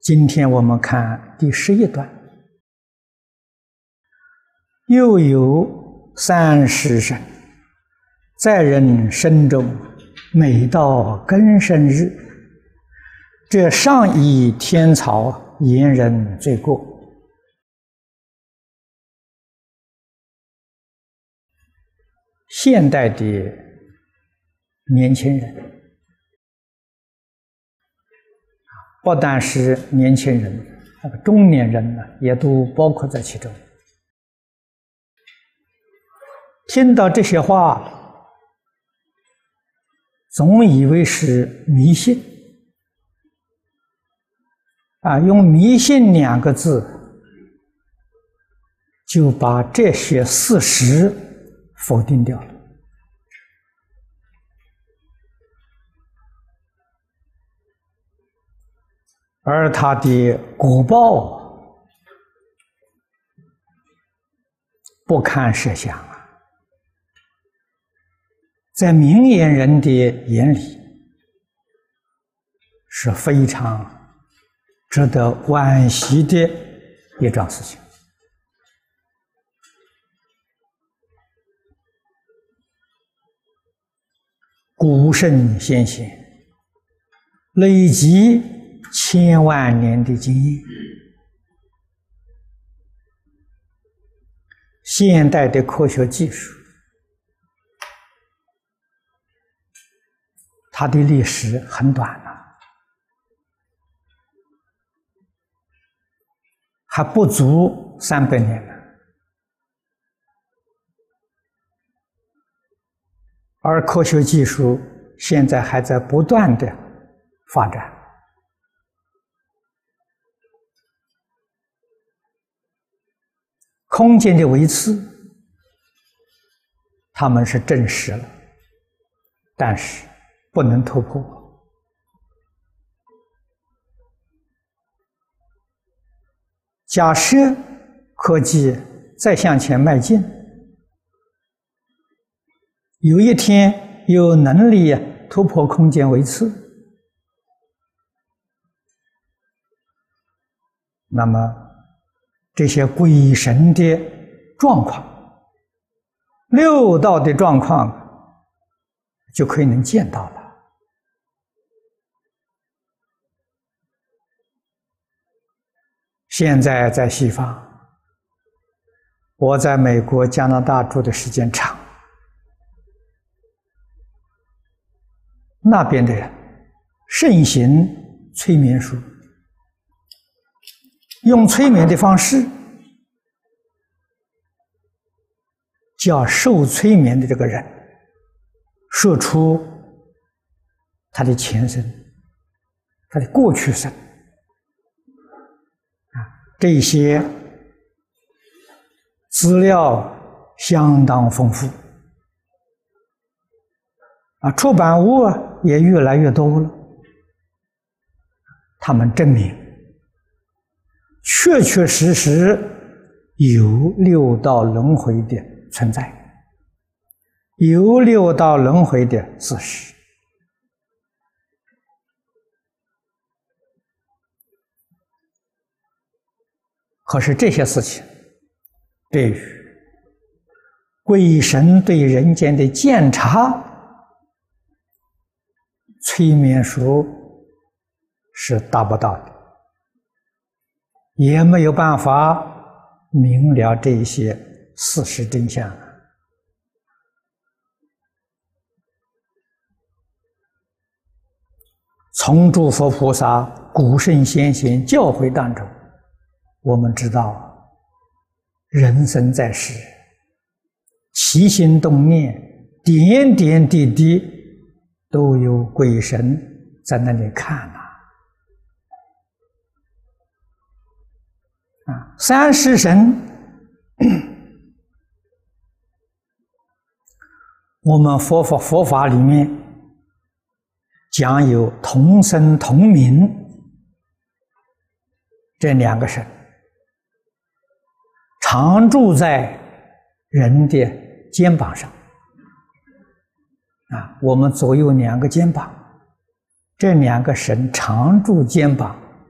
今天我们看第11段，又有30神，在人身中，每到庚申日，这上以天草言人罪过。现代的年轻人，不但是年轻人，那个中年人呢，也都包括在其中。听到这些话，总以为是迷信，用迷信2个字，就把这些事实否定掉了。而他的果报不堪设想啊！在明眼人的眼里，是非常值得惋惜的一桩事情。古圣先贤累积千万年的经验，现代的科学技术，它的历史很短了，还不足300年呢。而科学技术现在还在不断的发展。空间的维次，他们是证实了，但是不能突破。假设科技再向前迈进，有一天有能力突破空间维次，那么这些鬼神的状况、六道的状况就可以能见到了。现在在西方，我在美国、加拿大住的时间长，那边的人盛行催眠术，用催眠的方式，叫受催眠的这个人说出他的前生、他的过去生，这些资料相当丰富，出版物也越来越多了。他们证明确确实实有六道轮回的存在，有六道轮回的事实。可是这些事情对于鬼神对人间的鉴察，催眠术是达不到的，也没有办法明了这些事实真相。从诸佛菩萨、古圣先贤教诲当中，我们知道人生在世，起心动念、点点滴滴都有鬼神在那里看30神，我们佛法里面讲有同生同名这2个神，常住在人的肩膀上，我们左右2个肩膀，这2个神常住肩膀，